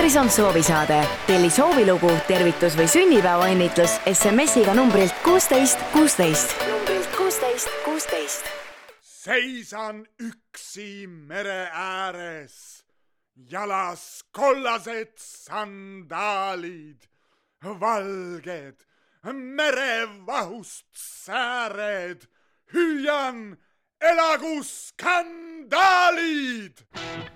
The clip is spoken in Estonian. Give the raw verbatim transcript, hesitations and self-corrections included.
Horisont soovisaade. Telli soovilugu, tervitus või sünnipäevaõnnitlus S M S-iga numbrilt kuusteist kuusteist. Numbrilt kuusteist kuusteist. Seisan üksi mere ääres, jalas kollased sandaalid, valged merevahust sääred, hüüan elagu skandaalid!